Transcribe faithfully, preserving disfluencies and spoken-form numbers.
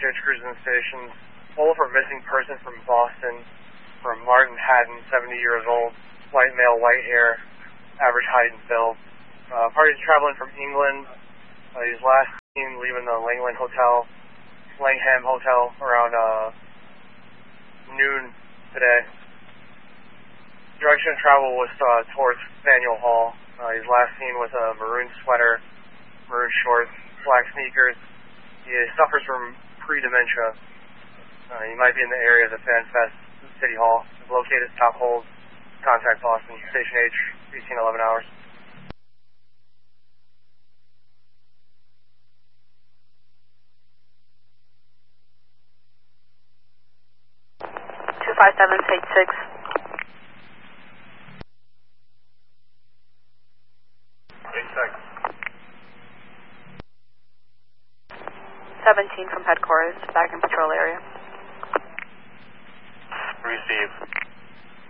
Judge Cruising Stations. Pull for missing person from Boston, from Martin Hatton, seventy years old, white male, white hair, average height and build. Uh, party's traveling from England. Uh, he's last seen leaving the Langland Hotel, Langham Hotel, around uh, noon today. Direction of travel was uh, towards Faneuil Hall. Uh, he's last seen with a maroon sweater, maroon shorts, black sneakers. He suffers from pre-dementia. Uh, he might be in the area of the Fan Fest City Hall. He's located at Top Holes. Contact Boston, Station H, eighteen eleven hours. two five seven, page six. Page six. seventeen from headquarters, back in patrol area. Receive.